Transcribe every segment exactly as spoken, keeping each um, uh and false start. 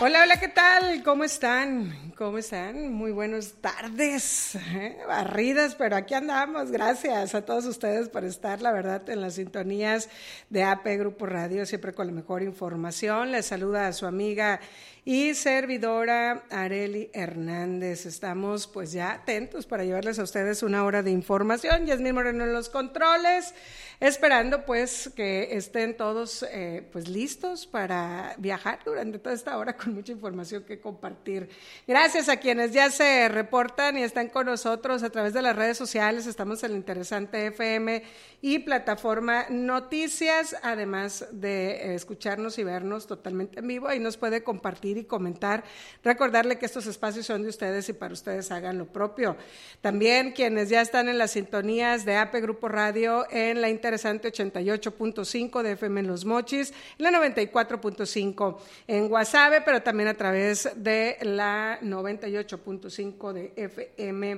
Hola, hola, ¿qué tal? ¿Cómo están? ¿Cómo están? Muy buenas tardes, ¿eh? Barridas, pero aquí andamos. Gracias a todos ustedes por estar, la verdad, en las sintonías de A P Grupo Radio, siempre con la mejor información. Les saluda a su amiga y servidora Arely Hernández. Estamos pues ya atentos para llevarles a ustedes una hora de información. Yasmín Moreno en los controles, esperando pues que estén todos eh, pues listos para viajar durante toda esta hora con mucha información que compartir. Gracias a quienes ya se reportan y están con nosotros a través de las redes sociales. Estamos en el Interesante F M y plataforma Noticias, además de escucharnos y vernos totalmente en vivo. Ahí nos puede compartir y comentar. Recordarle que estos espacios son de ustedes y para ustedes hagan lo propio. También quienes ya están en las sintonías de A P Grupo Radio en la Interesante ochenta y ocho punto cinco de F M en Los Mochis, en la noventa y cuatro punto cinco en Guasave, pero también a través de la noventa y ocho punto cinco de F M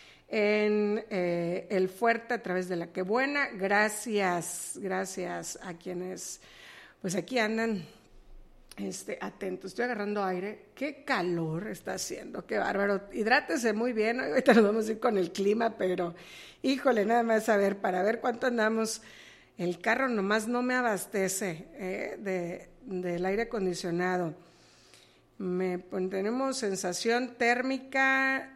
en eh, El Fuerte, a través de La Que Buena. Gracias, gracias a quienes pues aquí andan este, atentos. Estoy agarrando aire. Qué calor está haciendo, qué bárbaro. Hidrátese muy bien. Ahorita nos vamos a ir con el clima, pero híjole, nada más a ver, para ver cuánto andamos. El carro nomás no me abastece eh, de, del aire acondicionado. Me, pues, tenemos sensación térmica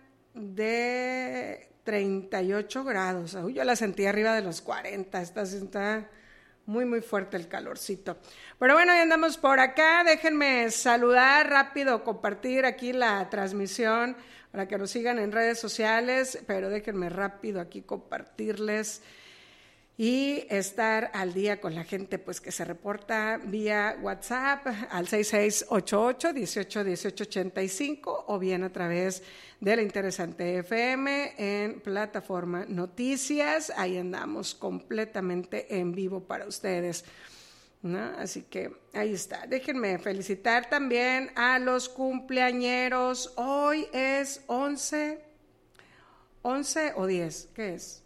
de treinta y ocho grados. Uy, yo la sentí arriba de los cuarenta. Está, está muy, muy fuerte el calorcito. Pero bueno, ya andamos por acá. Déjenme saludar rápido, compartir aquí la transmisión para que nos sigan en redes sociales, pero déjenme rápido aquí compartirles y estar al día con la gente pues que se reporta vía WhatsApp al seis seis ocho ocho, dieciocho, dieciocho ochenta y cinco o bien a través de la Interesante F M en plataforma Noticias. Ahí andamos completamente en vivo para ustedes, ¿no? Así que ahí está. Déjenme felicitar también a los cumpleañeros. Hoy es once, once o diez, ¿qué es?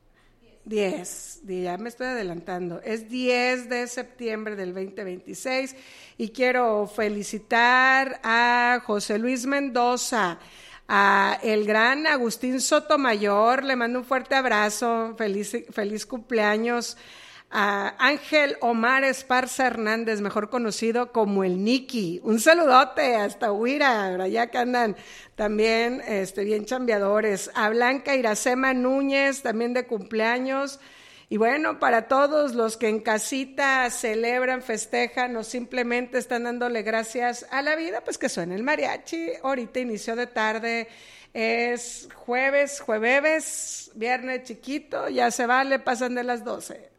diez, ya me estoy adelantando, es diez de septiembre del veinte veintiséis y quiero felicitar a José Luis Mendoza, a el gran Agustín Sotomayor, le mando un fuerte abrazo, feliz, feliz cumpleaños, a Ángel Omar Esparza Hernández, mejor conocido como el Niki, un saludote hasta Huira, allá que andan también este, bien chambeadores, a Blanca Iracema Núñez, también de cumpleaños, y bueno, para todos los que en casita celebran, festejan o simplemente están dándole gracias a la vida, pues que suene el mariachi. Ahorita inició de tarde, es jueves, jueves, viernes chiquito, ya se vale, pasan de las doce.